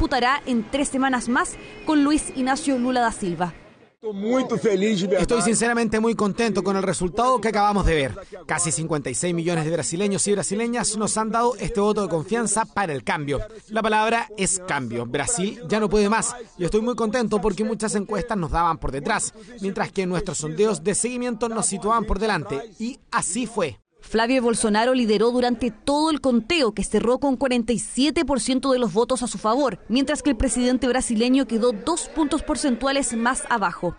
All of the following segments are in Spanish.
disputará en 3 semanas más con Luis Inácio Lula da Silva. Estoy sinceramente muy contento con el resultado que acabamos de ver. Casi 56 millones de brasileños y brasileñas nos han dado este voto de confianza para el cambio. La palabra es cambio. Brasil ya no puede más. Y estoy muy contento porque muchas encuestas nos daban por detrás, mientras que nuestros sondeos de seguimiento nos situaban por delante. Y así fue. Flavio Bolsonaro lideró durante todo el conteo, que cerró con 47% de los votos a su favor, mientras que el presidente brasileño quedó 2 puntos porcentuales más abajo.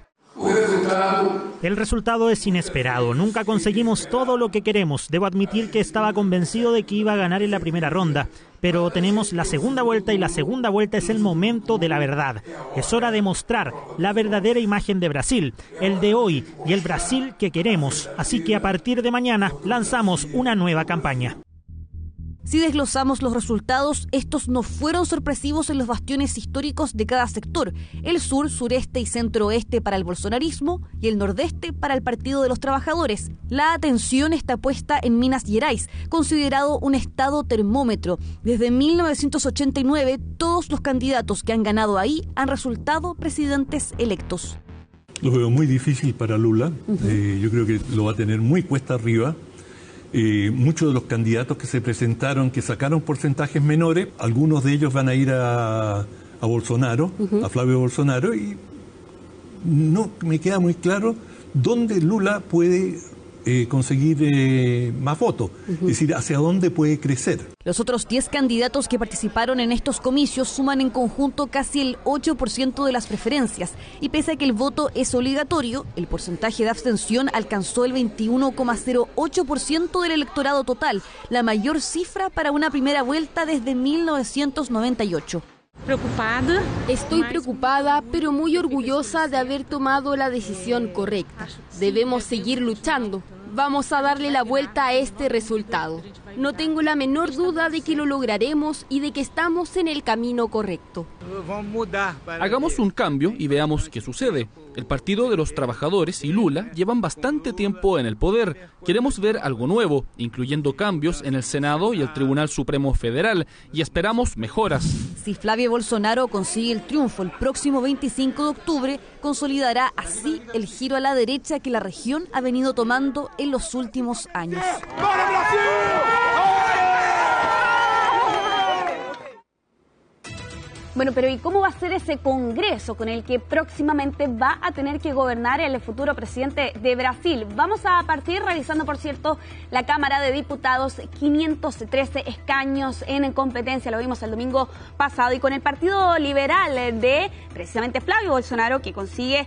El resultado es inesperado. Nunca conseguimos todo lo que queremos. Debo admitir que estaba convencido de que iba a ganar en la primera ronda. Pero tenemos la segunda vuelta y la segunda vuelta es el momento de la verdad. Es hora de mostrar la verdadera imagen de Brasil, el de hoy y el Brasil que queremos. Así que a partir de mañana lanzamos una nueva campaña. Si desglosamos los resultados, estos no fueron sorpresivos en los bastiones históricos de cada sector. El sur, sureste y centro-oeste para el bolsonarismo y el nordeste para el Partido de los Trabajadores. La atención está puesta en Minas Gerais, considerado un estado termómetro. Desde 1989, todos los candidatos que han ganado ahí han resultado presidentes electos. Lo veo muy difícil para Lula. Yo creo que lo va a tener muy cuesta arriba. Muchos de los candidatos que se presentaron, que sacaron porcentajes menores, algunos de ellos van a ir a Bolsonaro, a Flavio Bolsonaro, y no me queda muy claro dónde Lula puede conseguir más votos, es decir, hacia dónde puede crecer. Los otros 10 candidatos que participaron en estos comicios suman en conjunto casi el 8% de las preferencias, y pese a que el voto es obligatorio, el porcentaje de abstención alcanzó el 21,08% del electorado total, la mayor cifra para una primera vuelta desde 1998. Estoy preocupada, pero muy orgullosa de haber tomado la decisión correcta. Debemos seguir luchando. Vamos a darle la vuelta a este resultado. No tengo la menor duda de que lo lograremos y de que estamos en el camino correcto. Hagamos un cambio y veamos qué sucede. El Partido de los Trabajadores y Lula llevan bastante tiempo en el poder. Queremos ver algo nuevo, incluyendo cambios en el Senado y el Tribunal Supremo Federal, y esperamos mejoras. Si Flavio Bolsonaro consigue el triunfo el próximo 25 de octubre, consolidará así el giro a la derecha que la región ha venido tomando en los últimos años. ¡Para Brasil! Bueno, pero ¿y cómo va a ser ese congreso con el que próximamente va a tener que gobernar el futuro presidente de Brasil? Vamos a partir revisando, por cierto, la Cámara de Diputados, 513 escaños en competencia, lo vimos el domingo pasado, y con el Partido Liberal de precisamente Flavio Bolsonaro, que consigue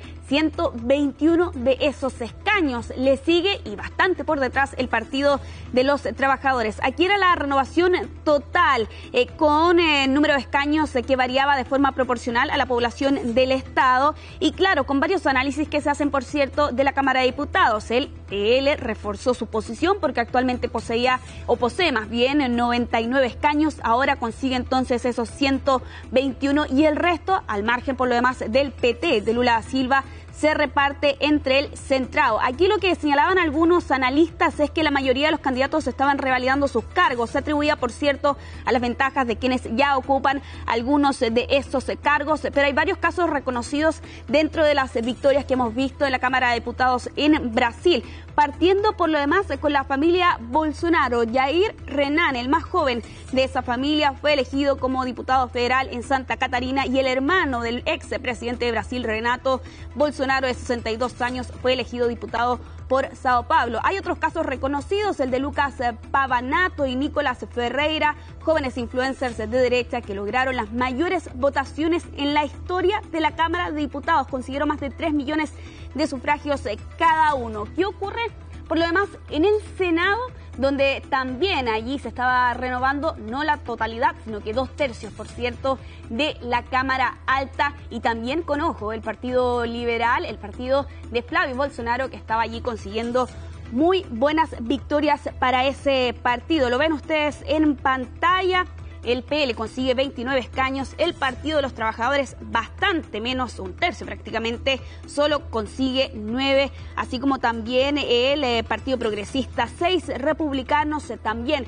121 de esos escaños. Le sigue, y bastante por detrás, el Partido de los Trabajadores. Aquí era la renovación total, con número de escaños que variaba de forma proporcional a la población del Estado, y claro, con varios análisis que se hacen, por cierto, de la Cámara de Diputados. El PL reforzó su posición porque actualmente posee más bien 99 escaños, ahora consigue entonces esos 121, y el resto, al margen por lo demás del PT de Lula da Silva, se reparte entre el centrado. Aquí lo que señalaban algunos analistas es que la mayoría de los candidatos estaban revalidando sus cargos. Se atribuía, por cierto, a las ventajas de quienes ya ocupan algunos de esos cargos, pero hay varios casos reconocidos dentro de las victorias que hemos visto en la Cámara de Diputados en Brasil. Partiendo por lo demás con la familia Bolsonaro, Jair Renan, el más joven de esa familia, fue elegido como diputado federal en Santa Catarina, y el hermano del ex presidente de Brasil, Renato Bolsonaro, de 62 años, fue elegido diputado por Sao Paulo. Hay otros casos reconocidos, el de Lucas Pavanato y Nicolás Ferreira, jóvenes influencers de derecha que lograron las mayores votaciones en la historia de la Cámara de Diputados. Consiguieron más de 3 millones de sufragios cada uno. ¿Qué ocurre? Por lo demás, en el Senado, donde también allí se estaba renovando, no la totalidad, sino que 2/3, por cierto, de la Cámara Alta, y también con ojo el Partido Liberal, el partido de Flavio Bolsonaro, que estaba allí consiguiendo muy buenas victorias para ese partido. Lo ven ustedes en pantalla. El PL consigue 29 escaños, el Partido de los Trabajadores bastante menos, 1/3 prácticamente, solo consigue 9, así como también el Partido Progresista, 6 republicanos también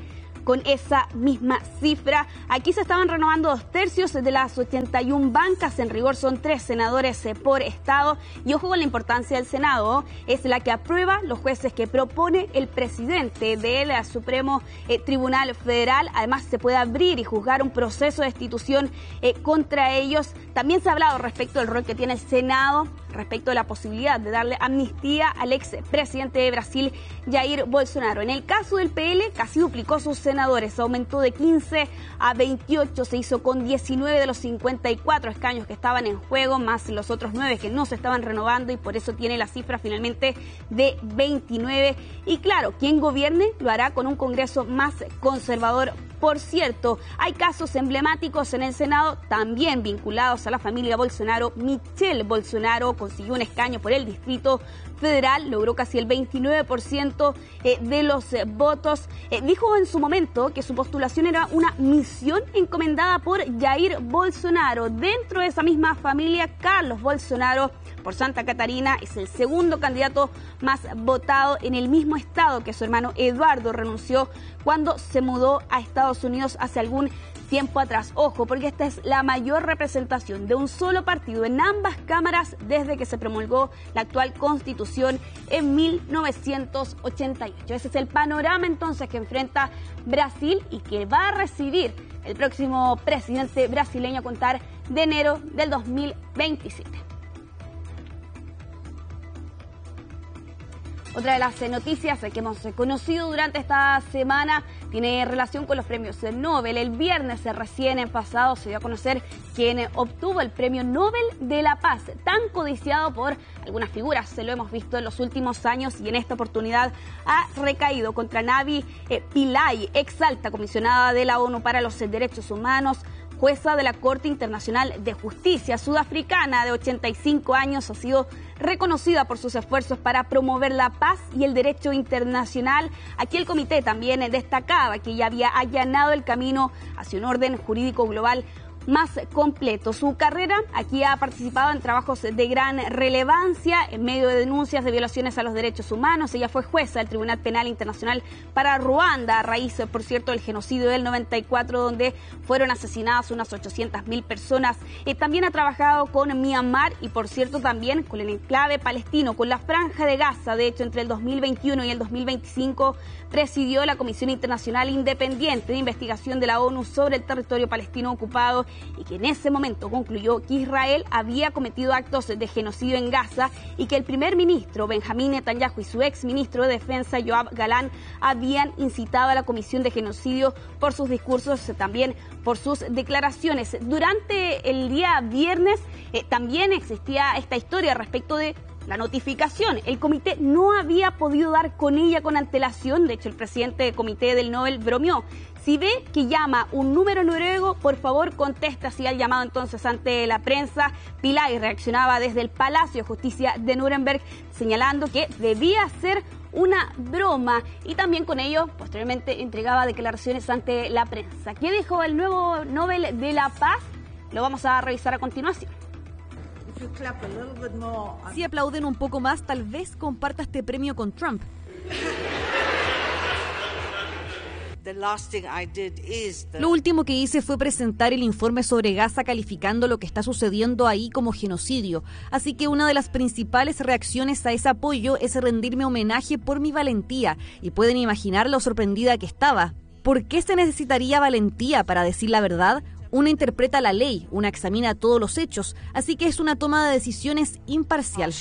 con esa misma cifra. Aquí se estaban renovando 2/3 de las 81 bancas. En rigor son 3 senadores por estado. Y ojo con la importancia del Senado. Es la que aprueba los jueces que propone el presidente del Supremo Tribunal Federal. Además, se puede abrir y juzgar un proceso de destitución contra ellos. También se ha hablado respecto del rol que tiene el Senado, respecto de la posibilidad de darle amnistía al expresidente de Brasil, Jair Bolsonaro. En el caso del PL, casi duplicó sus senadores, aumentó de 15 a 28, se hizo con 19 de los 54 escaños que estaban en juego, más los otros 9 que no se estaban renovando, y por eso tiene la cifra finalmente de 29. Y claro, quien gobierne lo hará con un Congreso más conservador. Por cierto, hay casos emblemáticos en el Senado también vinculados a la familia Bolsonaro. Michelle Bolsonaro consiguió un escaño por el Distrito Federal, logró casi el 29% de los votos. Dijo en su momento que su postulación era una misión encomendada por Jair Bolsonaro. Dentro de esa misma familia, Carlos Bolsonaro, por Santa Catarina, es el segundo candidato más votado en el mismo estado que su hermano Eduardo renunció cuando se mudó a Estados Unidos hace algún tiempo atrás. Ojo, porque esta es la mayor representación de un solo partido en ambas cámaras desde que se promulgó la actual Constitución en 1988. Ese es el panorama entonces que enfrenta Brasil y que va a recibir el próximo presidente brasileño a contar de enero del 2027. Otra de las noticias que hemos conocido durante esta semana tiene relación con los premios Nobel. El viernes recién pasado se dio a conocer quién obtuvo el Premio Nobel de la Paz, tan codiciado por algunas figuras. Se lo hemos visto en los últimos años y en esta oportunidad ha recaído contra Navi Pillay, ex alta comisionada de la ONU para los Derechos Humanos, jueza de la Corte Internacional de Justicia, sudafricana de 85 años, ha sido reconocida por sus esfuerzos para promover la paz y el derecho internacional. Aquí el comité también destacaba que ella había allanado el camino hacia un orden jurídico global más completo. Su carrera aquí ha participado en trabajos de gran relevancia en medio de denuncias de violaciones a los derechos humanos. Ella fue jueza del Tribunal Penal Internacional para Ruanda a raíz, por cierto, del genocidio del 94, donde fueron asesinadas unas 800.000 personas. También ha trabajado con Myanmar y, por cierto, también con el enclave palestino, con la Franja de Gaza. De hecho, entre el 2021 y el 2025 presidió la Comisión Internacional Independiente de Investigación de la ONU sobre el territorio palestino ocupado, y que en ese momento concluyó que Israel había cometido actos de genocidio en Gaza y que el primer ministro Benjamín Netanyahu y su ex ministro de Defensa Yoav Galán habían incitado a la comisión de genocidio por sus discursos, también por sus declaraciones. Durante el día viernes también existía esta historia respecto de la notificación. El comité no había podido dar con ella con antelación. De hecho, el presidente del comité del Nobel bromeó: si ve que llama un número noruego, por favor conteste. Así al llamado entonces ante la prensa. Pillay reaccionaba desde el Palacio de Justicia de Nuremberg, señalando que debía ser una broma, y también con ello posteriormente entregaba declaraciones ante la prensa. ¿Qué dijo el nuevo Nobel de la Paz? Lo vamos a revisar a continuación. Si aplauden un poco más, tal vez comparta este premio con Trump. Lo último que hice fue presentar el informe sobre Gaza, calificando lo que está sucediendo ahí como genocidio. Así que una de las principales reacciones a ese apoyo es rendirme homenaje por mi valentía. Y pueden imaginar lo sorprendida que estaba. ¿Por qué se necesitaría valentía para decir la verdad? Una interpreta la ley, una examina todos los hechos, así que es una toma de decisiones imparcial.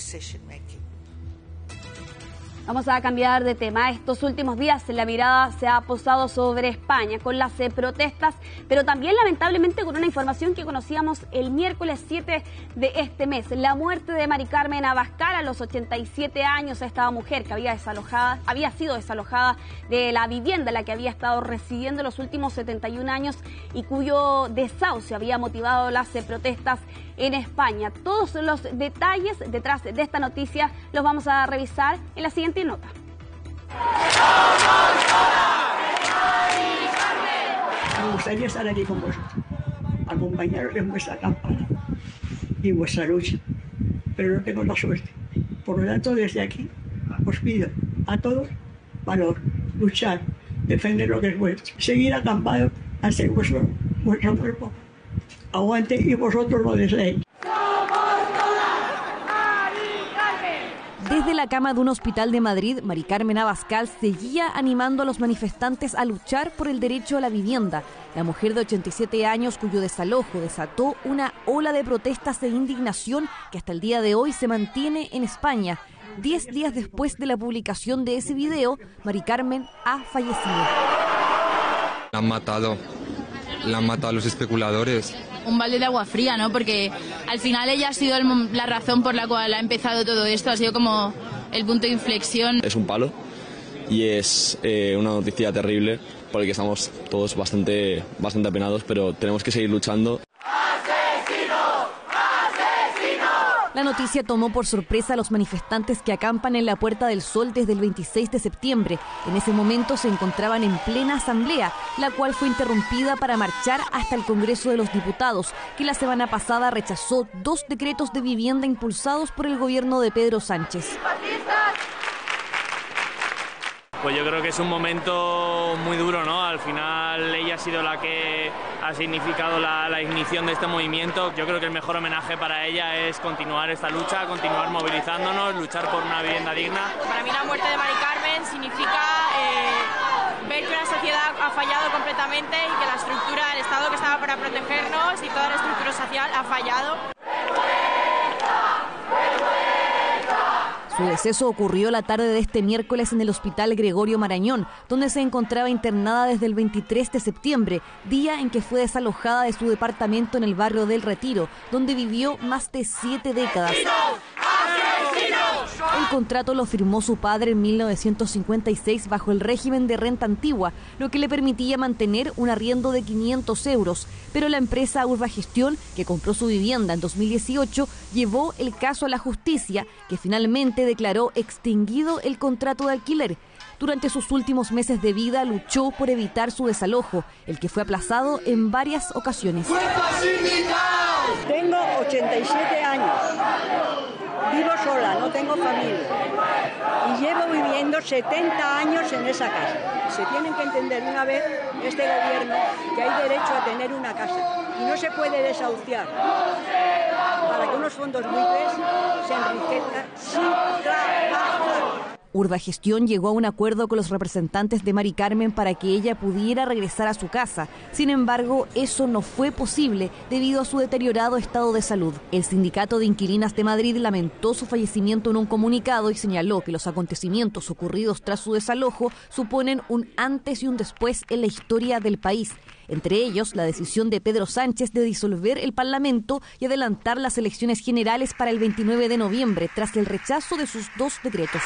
Vamos a cambiar de tema. Estos últimos días la mirada se ha posado sobre España con las protestas, pero también lamentablemente con una información que conocíamos el miércoles 7 de este mes. La muerte de Mari Carmen Abascal a los 87 años. Esta mujer que había sido desalojada de la vivienda en la que había estado residiendo los últimos 71 años y cuyo desahucio había motivado las protestas en España. Todos los detalles detrás de esta noticia los vamos a revisar en la siguiente nota. Me gustaría estar aquí con vosotros, acompañaros en vuestra campaña y en vuestra lucha, pero no tengo la suerte. Por lo tanto, desde aquí os pido a todos valor, luchar defender lo que es vuestro, seguir acampado hasta que vuestro cuerpo aguante y vosotros lo deseéis. Desde la cama de un hospital de Madrid, Mari Carmen Abascal seguía animando a los manifestantes a luchar por el derecho a la vivienda. La mujer de 87 años, cuyo desalojo desató una ola de protestas e indignación que hasta el día de hoy se mantiene en España. 10 días después de la publicación de ese video, Mari Carmen ha fallecido. La han matado a los especuladores. Un balde de agua fría, ¿no? Porque al final ella ha sido la razón por la cual ha empezado todo esto, ha sido como el punto de inflexión. Es un palo y es una noticia terrible porque estamos todos bastante apenados, pero tenemos que seguir luchando. La noticia tomó por sorpresa a los manifestantes que acampan en la Puerta del Sol desde el 26 de septiembre. En ese momento se encontraban en plena asamblea, la cual fue interrumpida para marchar hasta el Congreso de los Diputados, que la semana pasada rechazó 2 decretos de vivienda impulsados por el gobierno de Pedro Sánchez. Pues yo creo que es un momento muy duro, ¿no? Al final ella ha sido la que ha significado la ignición de este movimiento. Yo creo que el mejor homenaje para ella es continuar esta lucha, continuar movilizándonos, luchar por una vivienda digna. Para mí la muerte de Mari Carmen significa ver que una sociedad ha fallado completamente y que la estructura del Estado que estaba para protegernos y toda la estructura social ha fallado. Su deceso ocurrió la tarde de este miércoles en el Hospital Gregorio Marañón, donde se encontraba internada desde el 23 de septiembre, día en que fue desalojada de su departamento en el barrio del Retiro, donde vivió más de 7 décadas. El contrato lo firmó su padre en 1956 bajo el régimen de renta antigua, lo que le permitía mantener un arriendo de 500 euros. Pero la empresa Urbagestión, que compró su vivienda en 2018, llevó el caso a la justicia, que finalmente declaró extinguido el contrato de alquiler. Durante sus últimos meses de vida luchó por evitar su desalojo, el que fue aplazado en varias ocasiones. Tengo 87 años. Vivo sola, no tengo familia y llevo viviendo 70 años en esa casa. Se tienen que entender una vez este gobierno que hay derecho a tener una casa y no se puede desahuciar para que unos fondos buitres se enriquezcan sin trabajar. Urbagestión llegó a un acuerdo con los representantes de Mari Carmen para que ella pudiera regresar a su casa. Sin embargo, eso no fue posible debido a su deteriorado estado de salud. El Sindicato de Inquilinas de Madrid lamentó su fallecimiento en un comunicado y señaló que los acontecimientos ocurridos tras su desalojo suponen un antes y un después en la historia del país. Entre ellos, la decisión de Pedro Sánchez de disolver el Parlamento y adelantar las elecciones generales para el 29 de noviembre, tras el rechazo de sus 2 decretos.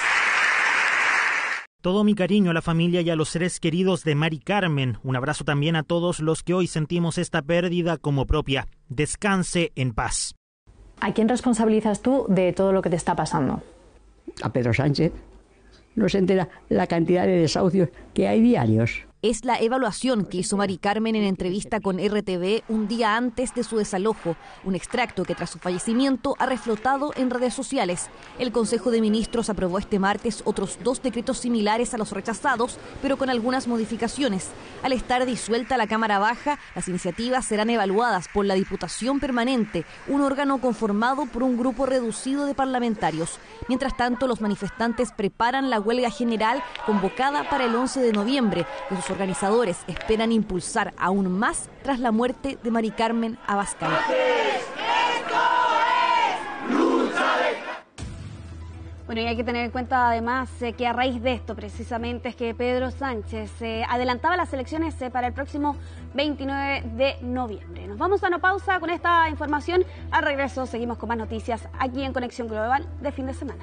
Todo mi cariño a la familia y a los seres queridos de Mari Carmen. Un abrazo también a todos los que hoy sentimos esta pérdida como propia. Descanse en paz. ¿A quién responsabilizas tú de todo lo que te está pasando? A Pedro Sánchez. No se entera la cantidad de desahucios que hay diarios. Es la evaluación que hizo Mari Carmen en entrevista con RTV un día antes de su desalojo, un extracto que tras su fallecimiento ha reflotado en redes sociales. El Consejo de Ministros aprobó este martes otros 2 decretos similares a los rechazados, pero con algunas modificaciones. Al estar disuelta la Cámara Baja, las iniciativas serán evaluadas por la Diputación Permanente, un órgano conformado por un grupo reducido de parlamentarios. Mientras tanto, los manifestantes preparan la huelga general convocada para el 11 de noviembre, sus organizadores esperan impulsar aún más tras la muerte de Mari Carmen Abascal. Bueno, y hay que tener en cuenta además que a raíz de esto precisamente es que Pedro Sánchez adelantaba las elecciones para el próximo 29 de noviembre. Nos vamos a una pausa con esta información. Al regreso seguimos con más noticias aquí en Conexión Global de fin de semana.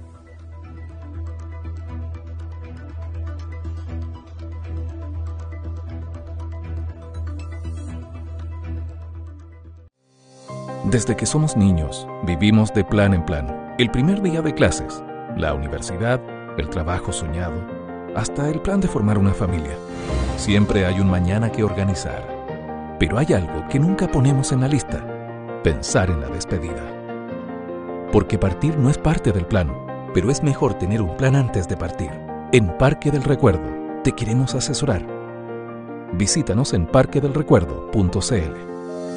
Desde que somos niños, vivimos de plan en plan. El primer día de clases, la universidad, el trabajo soñado, hasta el plan de formar una familia. Siempre hay un mañana que organizar. Pero hay algo que nunca ponemos en la lista: pensar en la despedida. Porque partir no es parte del plan, pero es mejor tener un plan antes de partir. En Parque del Recuerdo, te queremos asesorar. Visítanos en parquedelrecuerdo.cl.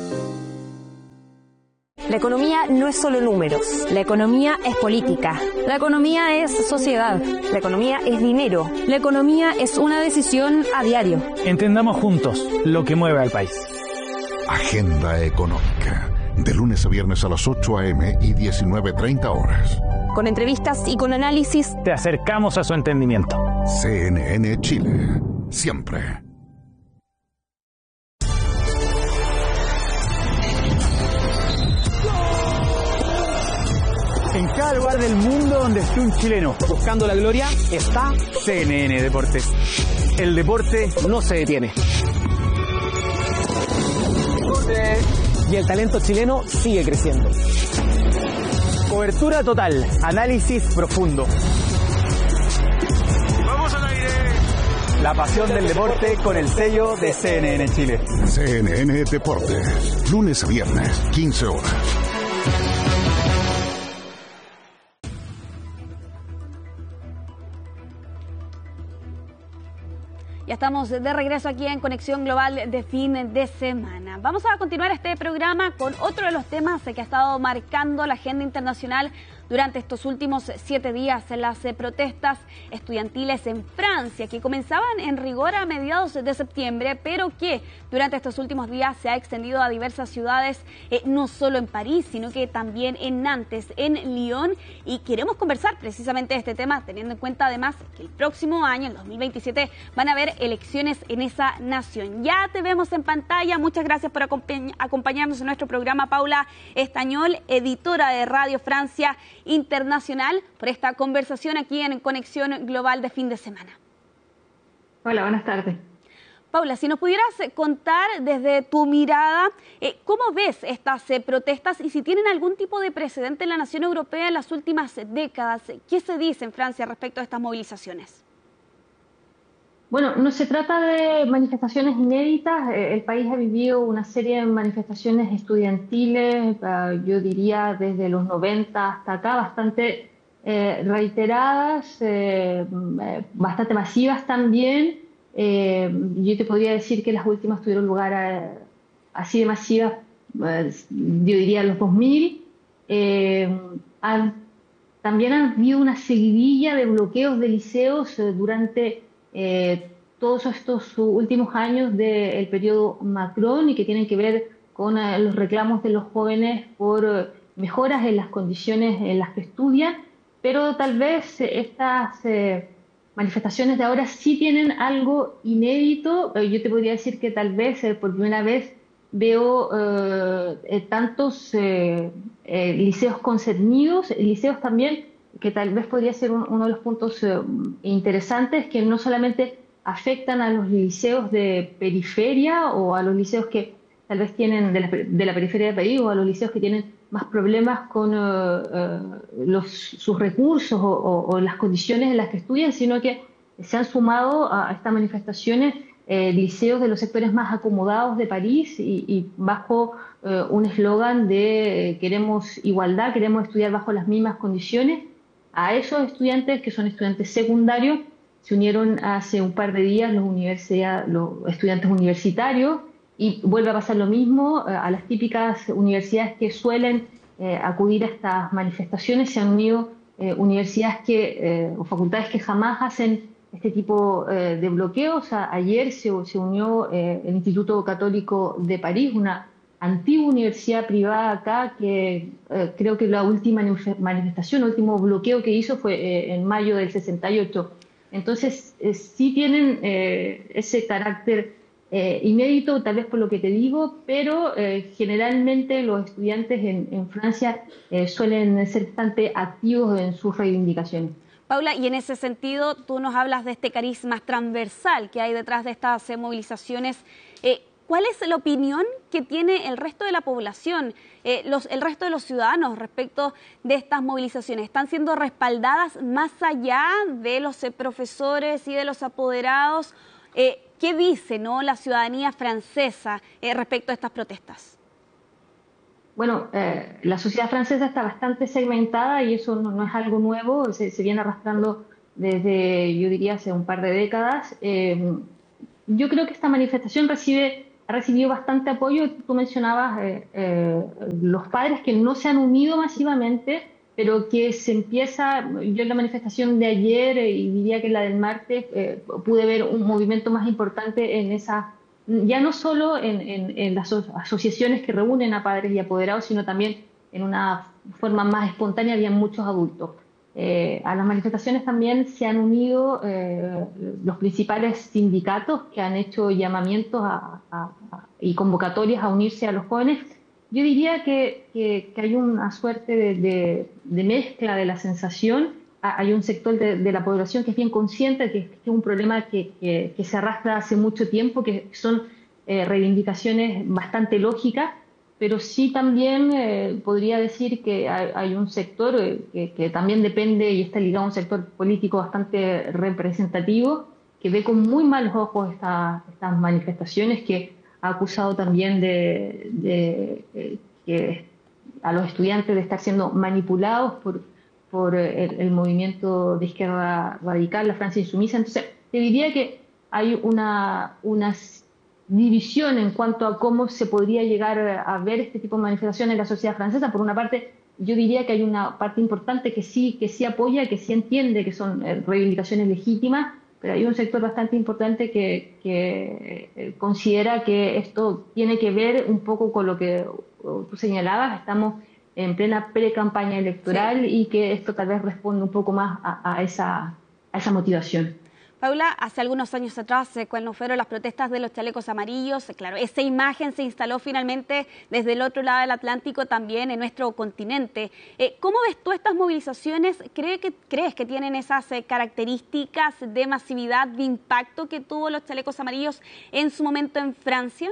La economía no es solo números. La economía es política. La economía es sociedad. La economía es dinero. La economía es una decisión a diario. Entendamos juntos lo que mueve al país. Agenda Económica. De lunes a viernes a las 8 a.m. y 19:30 horas. Con entrevistas y con análisis, te acercamos a su entendimiento. CNN Chile. Siempre. En cada lugar del mundo donde esté un chileno buscando la gloria, está CNN Deportes. El deporte no se detiene. Y el talento chileno sigue creciendo. Cobertura total, análisis profundo. ¡Vamos al aire! La pasión del deporte con el sello de CNN Chile. CNN Deportes. Lunes a viernes, 15 horas. Ya estamos de regreso aquí en Conexión Global de fin de semana. Vamos a continuar este programa con otro de los temas que ha estado marcando la agenda internacional durante estos últimos 7 días, las protestas estudiantiles en Francia, que comenzaban en rigor a mediados de septiembre, pero que durante estos últimos días se ha extendido a diversas ciudades, no solo en París, sino que también en Nantes, en Lyon, y queremos conversar precisamente de este tema, teniendo en cuenta además que el próximo año, el 2027, van a haber elecciones en esa nación. Ya te vemos en pantalla, muchas gracias por acompañarnos en nuestro programa, Paula Estañol, editora de Radio Francia Internacional, por esta conversación aquí en Conexión Global de fin de semana. Hola, buenas tardes. Paula, si nos pudieras contar desde tu mirada, ¿cómo ves estas protestas y si tienen algún tipo de precedente en la nación europea en las últimas décadas? ¿Qué se dice en Francia respecto a estas movilizaciones? Bueno, no se trata de manifestaciones inéditas. El país ha vivido una serie de manifestaciones estudiantiles, yo diría desde los 90 hasta acá, bastante reiteradas, bastante masivas también. Yo te podría decir que las últimas tuvieron lugar así de masivas, yo diría en los 2000. También han habido una seguidilla de bloqueos de liceos durante todos estos últimos años del periodo Macron y que tienen que ver con los reclamos de los jóvenes por mejoras en las condiciones en las que estudian, pero tal vez estas manifestaciones de ahora sí tienen algo inédito. Yo te podría decir que tal vez por primera vez veo tantos liceos concernidos, liceos también, que tal vez podría ser uno de los puntos interesantes, que no solamente afectan a los liceos de periferia o a los liceos que tal vez tienen de la periferia de París o a los liceos que tienen más problemas con sus recursos o las condiciones en las que estudian, sino que se han sumado a estas manifestaciones liceos de los sectores más acomodados de París y bajo un eslogan de queremos igualdad, queremos estudiar bajo las mismas condiciones. A esos estudiantes, que son estudiantes secundarios, se unieron hace un par de días los estudiantes universitarios y vuelve a pasar lo mismo a las típicas universidades que suelen acudir a estas manifestaciones. Se han unido universidades o facultades que jamás hacen este tipo de bloqueos. Ayer se unió el Instituto Católico de París, una antigua universidad privada acá, que creo que la última manifestación, el último bloqueo que hizo fue en mayo del 68. Entonces, sí tienen ese carácter inédito, tal vez por lo que te digo, pero generalmente los estudiantes en Francia suelen ser bastante activos en sus reivindicaciones. Paula, y en ese sentido, tú nos hablas de este carisma transversal que hay detrás de estas movilizaciones. ¿Cuál es la opinión que tiene el resto de la población, el resto de los ciudadanos respecto de estas movilizaciones? ¿Están siendo respaldadas más allá de los profesores y de los apoderados? ¿Qué dice, la ciudadanía francesa respecto a estas protestas? Bueno, la sociedad francesa está bastante segmentada y eso no es algo nuevo, se viene arrastrando desde, yo diría, hace un par de décadas. Yo creo que esta manifestación ha recibido bastante apoyo. Tú mencionabas los padres que no se han unido masivamente, pero que se empieza, yo en la manifestación de ayer y diría que en la del martes, pude ver un movimiento más importante en esa, ya no solo en las asociaciones que reúnen a padres y apoderados, sino también en una forma más espontánea, había muchos adultos. A las manifestaciones también se han unido los principales sindicatos que han hecho llamamientos y convocatorias a unirse a los jóvenes. Yo diría que hay una suerte de mezcla de la sensación. Hay un sector de la población que es bien consciente de que es un problema que se arrastra hace mucho tiempo, que son reivindicaciones bastante lógicas, pero sí también podría decir que hay un sector que también depende y está ligado a un sector político bastante representativo, que ve con muy malos ojos estas manifestaciones, que ha acusado también que a los estudiantes de estar siendo manipulados por el movimiento de izquierda radical, la Francia Insumisa. Entonces, te diría que hay una división en cuanto a cómo se podría llegar a ver este tipo de manifestaciones en la sociedad francesa. Por una parte, yo diría que hay una parte importante que sí apoya, que sí entiende que son reivindicaciones legítimas, pero hay un sector bastante importante que considera que esto tiene que ver un poco con lo que tú señalabas. Estamos en plena pre-campaña electoral, sí, y que esto tal vez responde un poco más a esa motivación. Paula, hace algunos años atrás, cuando fueron las protestas de los chalecos amarillos, claro, esa imagen se instaló finalmente desde el otro lado del Atlántico, también en nuestro continente. ¿Cómo ves tú estas movilizaciones? ¿Crees que tienen esas características de masividad, de impacto que tuvo los chalecos amarillos en su momento en Francia?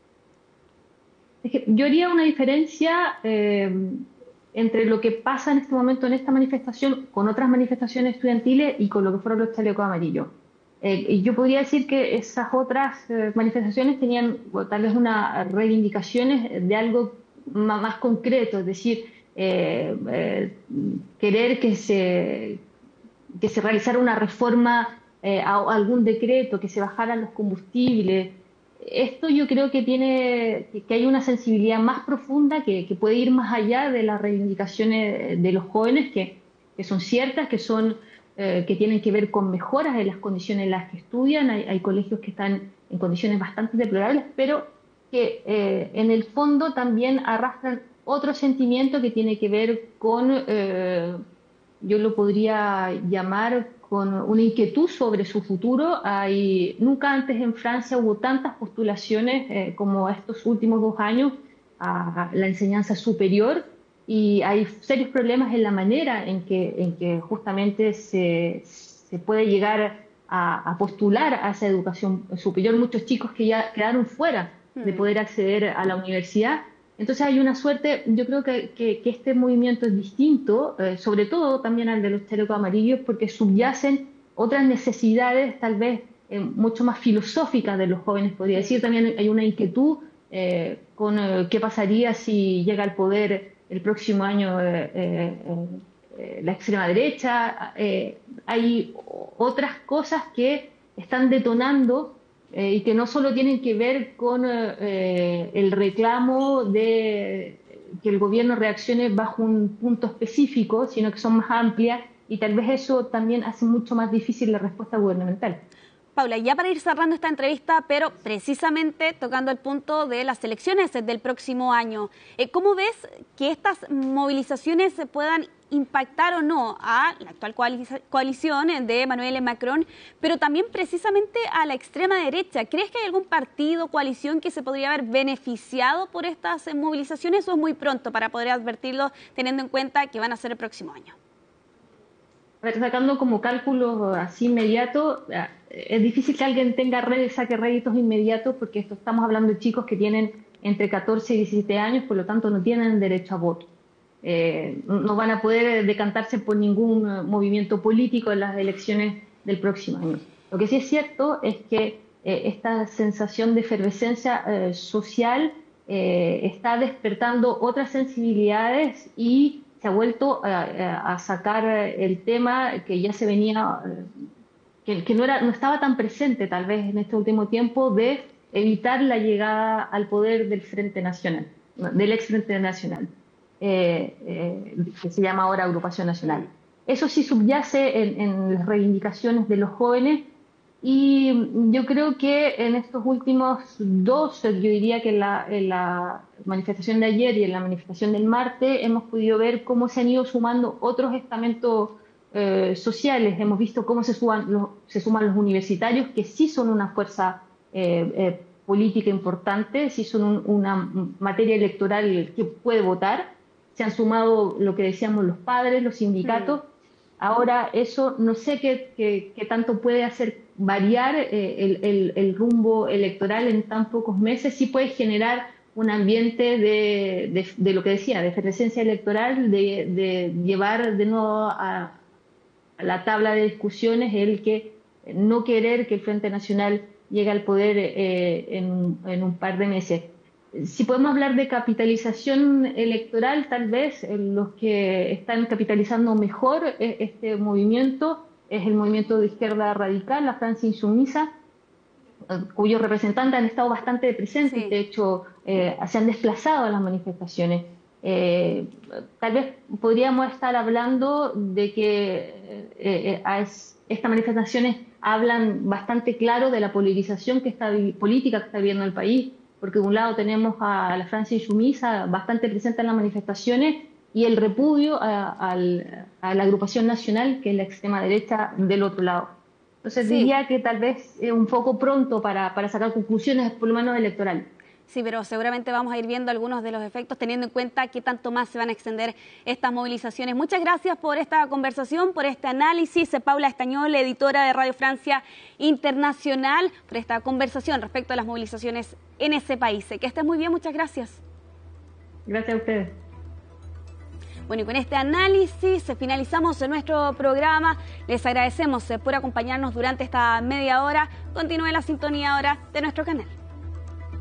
Yo haría una diferencia entre lo que pasa en este momento en esta manifestación con otras manifestaciones estudiantiles y con lo que fueron los chalecos amarillos. Yo podría decir que esas otras manifestaciones tenían tal vez unas reivindicaciones de algo más concreto, es decir, querer que se realizara una reforma a algún decreto, que se bajaran los combustibles. Esto yo creo que hay una sensibilidad más profunda que puede ir más allá de las reivindicaciones de los jóvenes, que son ciertas, que tienen que ver con mejoras en las condiciones en las que estudian. Hay colegios que están en condiciones bastante deplorables, pero que en el fondo también arrastran otro sentimiento que tiene que ver con, yo lo podría llamar, con una inquietud sobre su futuro. Nunca antes en Francia hubo tantas postulaciones como estos últimos 2 años a la enseñanza superior, y hay serios problemas en la manera en que justamente se puede llegar a postular a esa educación superior. Muchos chicos que ya quedaron fuera de poder acceder a la universidad. Entonces hay una suerte, yo creo que este movimiento es distinto, sobre todo también al de los chalecos amarillos, porque subyacen otras necesidades tal vez mucho más filosóficas de los jóvenes, podría decir. También hay una inquietud con qué pasaría si llega al poder el próximo año la extrema derecha. Hay otras cosas que están detonando y que no solo tienen que ver con el reclamo de que el gobierno reaccione bajo un punto específico, sino que son más amplias, y tal vez eso también hace mucho más difícil la respuesta gubernamental. Paula, ya para ir cerrando esta entrevista, pero precisamente tocando el punto de las elecciones del próximo año, ¿cómo ves que estas movilizaciones puedan impactar o no a la actual coalición de Emmanuel Macron, pero también precisamente a la extrema derecha? ¿Crees que hay algún partido, coalición que se podría haber beneficiado por estas movilizaciones, o es muy pronto para poder advertirlo, teniendo en cuenta que van a ser el próximo año? A ver, sacando como cálculos así inmediatos, es difícil que alguien saque réditos inmediatos, porque estamos hablando de chicos que tienen entre 14 y 17 años, por lo tanto no tienen derecho a voto. No van a poder decantarse por ningún movimiento político en las elecciones del próximo año. Lo que sí es cierto es que esta sensación de efervescencia social está despertando otras sensibilidades y se ha vuelto a sacar el tema que ya se venía, que no estaba tan presente tal vez en este último tiempo, de evitar la llegada al poder del Frente Nacional, del ex Frente Nacional, que se llama ahora Agrupación Nacional. Eso sí subyace en las reivindicaciones de los jóvenes, y yo creo que en estos últimos dos, yo diría que en la manifestación de ayer y en la manifestación del martes, hemos podido ver cómo se han ido sumando otros estamentos sociales. Hemos visto cómo se suman los universitarios, que sí son una fuerza política importante, sí son una materia electoral que puede votar. Se han sumado lo que decíamos los padres, los sindicatos. Ahora eso no sé qué tanto puede hacer variar el rumbo electoral en tan pocos meses. Sí puede generar un ambiente de lo que decía, de efervescencia electoral, de llevar de nuevo a la tabla de discusiones el que no querer que el Frente Nacional llegue al poder en un par de meses. Si podemos hablar de capitalización electoral, tal vez los que están capitalizando mejor este movimiento es el movimiento de izquierda radical, la Francia Insumisa, cuyos representantes han estado bastante presentes, sí. De hecho se han desplazado a las manifestaciones. Tal vez podríamos estar hablando de que estas manifestaciones hablan bastante claro de la polarización política que está viviendo el país, porque de un lado tenemos a la Francia Insumisa bastante presente en las manifestaciones y el repudio a la Agrupación Nacional, que es la extrema derecha, del otro lado. Entonces diría que tal vez es un poco pronto para sacar conclusiones, por lo menos electorales. Sí, pero seguramente vamos a ir viendo algunos de los efectos, teniendo en cuenta qué tanto más se van a extender estas movilizaciones. Muchas gracias por esta conversación, por este análisis. Paula Estañol, editora de Radio Francia Internacional, por esta conversación respecto a las movilizaciones en ese país. Que estés muy bien, muchas gracias. Gracias a ustedes. Bueno, y con este análisis finalizamos nuestro programa. Les agradecemos por acompañarnos durante esta media hora. Continúe la sintonía ahora de nuestro canal.